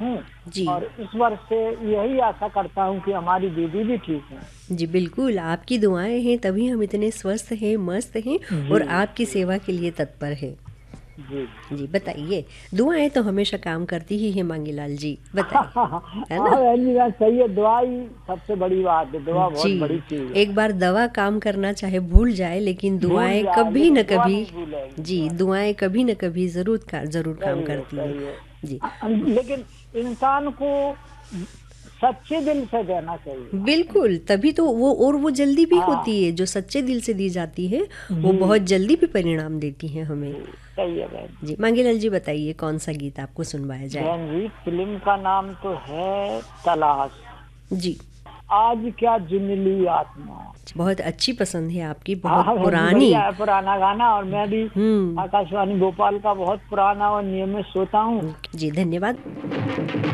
हूँ। जी। और ईश्वर से यही आशा करता हूँ कि हमारी दीदी भी ठीक है। जी बिल्कुल, आपकी दुआएं हैं तभी हम इतने स्वस्थ हैं, मस्त हैं जी और आपकी जी सेवा के लिए तत्पर हैं। जी। जी बताइए, दुआएं तो हमेशा काम करती ही है मांगीलाल जी, बताइए, है हाँ ना? बहन जी, बात सही है। दुआ ही सबसे बड़ी बात है। दुआ बहुत बड़ी जी, चीज एक है। बार दवा काम करना चाहे भूल जाए, लेकिन भूल दुआएं जाए कभी न लेकिन दुआ कभी, नहीं भूलेगी। जी दुआ नहीं। दुआएं कभी न कभी ज़रूर काम सही है करती हैं। सही है। जी, लेकिन इंसान को सच्चे दिल से देना चाहिए। बिल्कुल, तभी तो वो जल्दी भी हाँ होती है, जो सच्चे दिल से दी जाती है, वो जी बहुत जल्दी भी परिणाम देती हैं हमें। जी। सही है बहन। जी, मांगीलाल जी बताइए कौन-सा गीत आपको सुनवाया जाए? बहन जी, फिल्म का नाम तो है तलाश। जी, आज क्या चुन ली आत्मा। बहुत अच्छी पसंद है आपकी, बहुत हाँ बहन जी, पुरानी। बढ़िया है पुराना गाना। और मैं भी हुँ, आकाशवाणी भोपाल का बहुत पुराना और नियमित श्रोता हूँ। जी धन्यवाद।